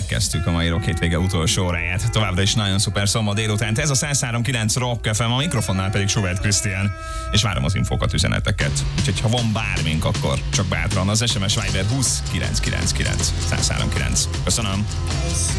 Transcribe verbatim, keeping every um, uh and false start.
kezdtük a mai Rock hétvége utolsó óráját. Továbbra is nagyon szuper szombat délután. Ez a száz három kilenc Rock ef em, a mikrofonnál pedig Schubert Krisztián, és várom az infokat, üzeneteket. Úgyhogy ha van bármink, akkor csak bátran az es em es Viber húsz kilenc kilenc kilenc száz három kilenc. Köszönöm.